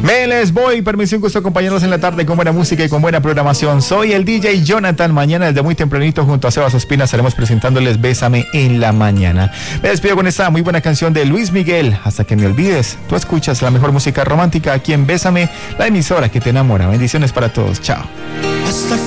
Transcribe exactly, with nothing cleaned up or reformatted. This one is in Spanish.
Me les voy, permiso, un gusto acompañarlos en la tarde con buena música y con buena programación. Soy el D J Jonathan. Mañana desde muy tempranito junto a Sebas Ospina estaremos presentándoles Bésame en la mañana. Me despido con esta muy buena canción de Luis Miguel, Hasta que me olvides. Tú escuchas la mejor música romántica aquí en Bésame, la emisora que te enamora. Bendiciones para todos. Chao. Hasta